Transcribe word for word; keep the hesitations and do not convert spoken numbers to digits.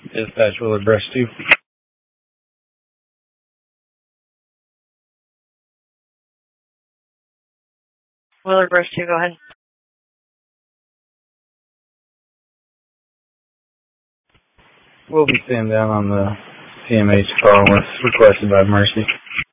Dispatch Willard Brush two. Willard Brush two, go ahead. We'll be standing down on the C M H call unless requested by Mercy.